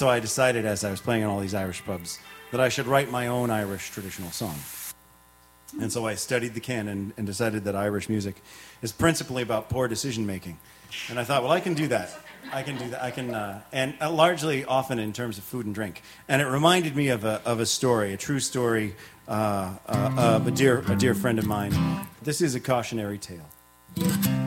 so I decided, as I was playing in all these Irish pubs, that I should write my own Irish traditional song. And so I studied the canon and decided that Irish music is principally about poor decision making. And I thought, well, I can do that. I can do that. I can, and largely, often in terms of food and drink. And it reminded me of a story, a true story of a dear friend of mine. This is a cautionary tale.